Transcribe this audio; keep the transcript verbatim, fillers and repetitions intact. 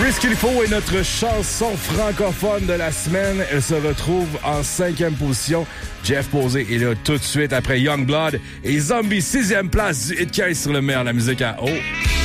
Risque qu'il faut est notre chanson francophone de la semaine. Elle se retrouve en cinquième position. Jeff Posey est là tout de suite après Youngblood et Zombie, sixième place du Hit quinze sur le meilleur de la musique à O.